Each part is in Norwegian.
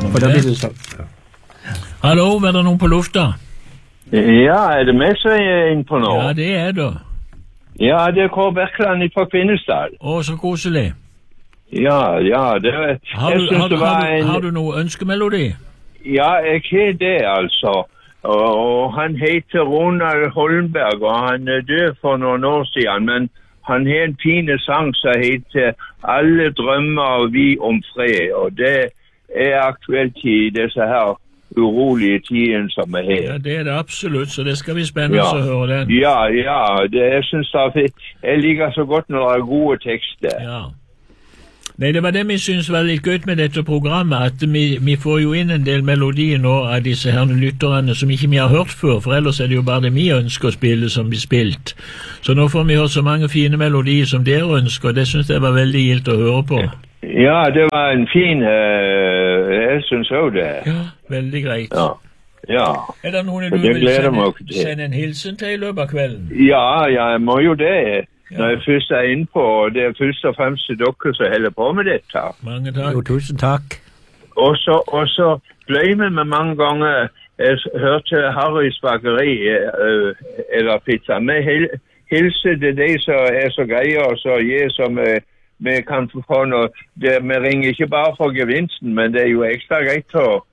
For da blir det sånn. Hallo, er det noen på lufta? Ja, det meg som inn på nå? Ja, det det. Ja, det Kåre Berkland fra Kvinesdal. Så koselig. Ja, det har du noe ønskemelodi? Ja, jeg har det, altså. Og han heter Ronald Holmberg, og han død for noen år siden, men han har en fin sang som heter Alle drømmer vi om fred, og det aktuelt i disse her urolige tiden som vi har. Ja, det det absolutt, så det skal bli spennende å høre den. Ja, jeg synes jeg liker så godt når det gode tekster. Ja. Nei, det var det vi synes var litt gøy med dette programmet, at vi får jo inn en del melodier nå av disse her lytterne som ikke vi har hørt før, for ellers det jo bare det vi ønsker å spille som blir spilt. Så nå får vi høre så mange fine melodier som dere ønsker, og det synes jeg var veldig gildt å høre på. Ja, det var en fin, jeg synes også det. Ja, veldig greit. Ja. Det noen du vil sende en hilsen til i løpet av kvelden? Ja, jeg må jo det. Når jeg først inne på, det først og fremst til dere som holder på med dette. Mange takk. Jo, tusen takk. Og så glemmer vi mange ganger, jeg hørte Harrys bakeri, eller pizza, vi hilser til de som så greie, og så gir som vi kan få noe. Vi ringer ikke bare for gevinsten, men det jo ekstra greit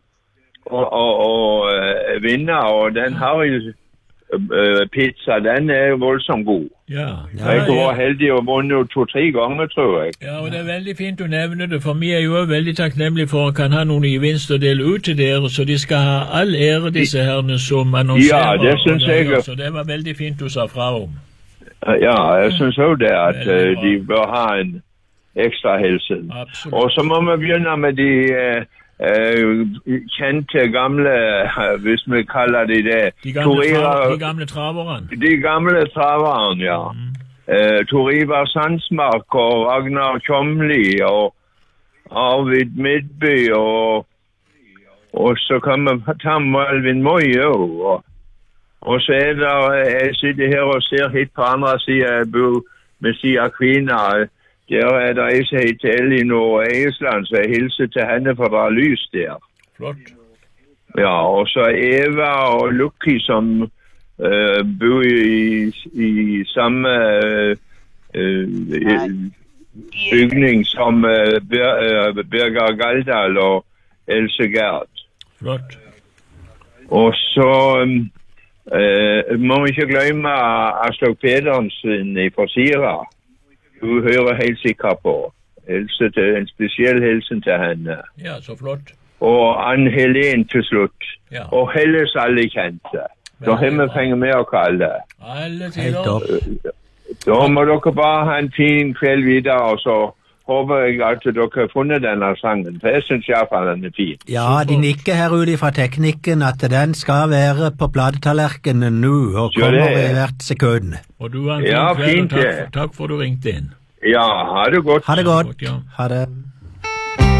å vinne, og den Harrys pizza, den voldsomt god. Ja. Jeg var heldig å vunne 2-3 ganger, tror jeg. Ja, og det veldig fint du nevner det, for vi jo veldig takknemlige for å kan ha noen gevinst å dele ut til dere, så de skal ha all ære, disse herrene som annonserer. Ja, det synes jeg. Så det var veldig fint du sa fra om. Ja, jeg synes også det, at de bør ha en ekstra hilsen. Absolutt. Og så må vi begynne med de kjente gamle, hvis vi kaller de det. De gamle traverne. De gamle traverne, ja. Tor Ivar Sandsmark og Ragnar Tjomli og Arvid Midby og så kan vi ta Malvin Moy og så det, jeg sitter her og ser hit på andre siden, jeg bor med siden Kvina. Der det en som heter Elinor Eiesland, så jeg hilser til henne for det lys der. Flott. Ja, og så Eva og Lucky som bor i samme bygning som Birger Galdal og Else Gerd. Flott. Og så må vi ikke glemme Aslak Pedersen fra Sira. Du hører helt sikkert på. En spesiell hilsen til henne. Ja, så flott. Og Ann Helen til slutt. Ja. Og Helles alle kjente. Da har vi penger med å kalle. Alle tider. Da må dere bare ha en fin kveld videre, og så håper jeg at dere har funnet denne sangen. For jeg synes i hvert fall den fin. Ja, de nikker her ute fra teknikken at den skal være på pladetallerkenen nå, og kommer i hvert sekund. Og du har en fin kveld, og takk for at du ringte inn. Ja, ha det godt. Ha det godt. Ha det.